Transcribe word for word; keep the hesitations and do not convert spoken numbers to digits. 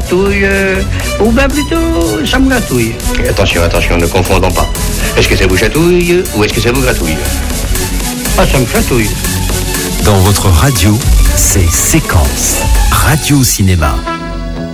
gratouille, euh, ou bien plutôt ça me gratouille. Et attention, attention, ne confondons pas. Est-ce que ça vous chatouille ou est-ce que ça vous gratouille? Ah, ça me chatouille. Dans votre radio, c'est Séquence Radio Cinéma.